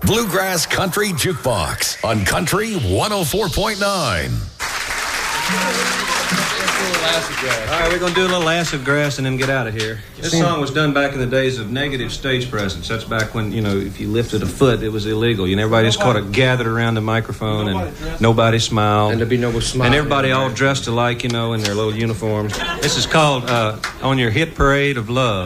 Bluegrass Country Jukebox on Country 104.9. All right, we're going to do a little acid grass and then get out of here. This song was done back in the days of negative stage presence. That's back when, if you lifted a foot, it was illegal. Everybody just gathered around the microphone and nobody smiled. And there'd be no smile. And everybody all dressed alike, in their little uniforms. This is called On Your Hit Parade of Love.